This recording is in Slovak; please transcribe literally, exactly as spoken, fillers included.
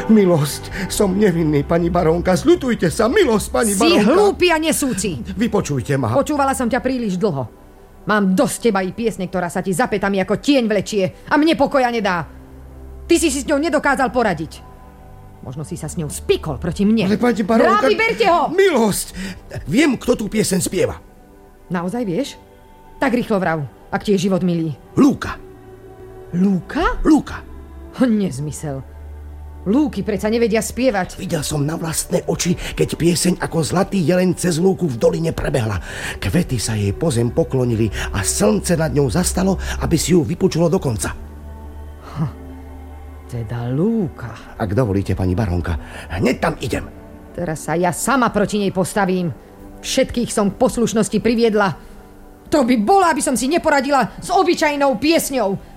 Milosť, som nevinný, pani barónka. Zľutujte sa, milosť, pani si barónka. Si hlúpy a nesúci. Vypočujte ma. Počúvala som ťa príliš dlho. Mám dosť teba i piesne, ktorá sa ti za pätami ako tieň vlečie a mne pokoja nedá. Ty si si s ňou nedokázal poradiť. Možno si sa s ňou spikol proti mne. Ale pani barónka... Dráby, berte ho! Milosť! Viem, kto tú pieseň spieva. Naozaj vieš? Tak rýchlo vrav, ak ti je život milý. Lúka. Lúka? Lúka. Nezmysel. Lúky predsa nevedia spievať. Videl som na vlastné oči, keď pieseň ako zlatý jeleň cez lúku v doline prebehla. Kvety sa jej po zem poklonili a slnce nad ňou zastalo, aby si ju vypočulo do konca. Hm, teda lúka. Ak dovolíte, pani barónka, hneď tam idem. Teraz sa ja sama proti nej postavím. Všetkých som k poslušnosti priviedla. To by bolo, aby som si neporadila s obyčajnou piesňou.